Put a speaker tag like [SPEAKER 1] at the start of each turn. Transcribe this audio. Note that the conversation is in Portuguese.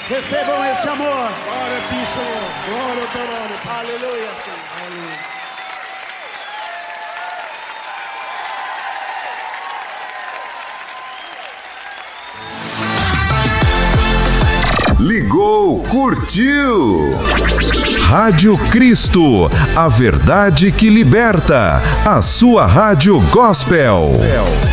[SPEAKER 1] Recebam este amor.
[SPEAKER 2] Glória a ti, Senhor. Glória ao teu nome, Pai.
[SPEAKER 1] Aleluia, Senhor. Aleluia.
[SPEAKER 3] Ligou, curtiu. Rádio Cristo, a verdade que liberta. A sua rádio gospel.